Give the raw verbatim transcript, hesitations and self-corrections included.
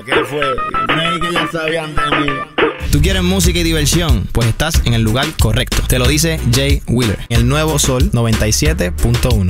¿Qué fue? No es que ya sabían de mí. ¿Tú quieres música y diversión? Pues estás en el lugar correcto. Te lo dice Jay Wheeler, el nuevo Sol noventa y siete punto uno.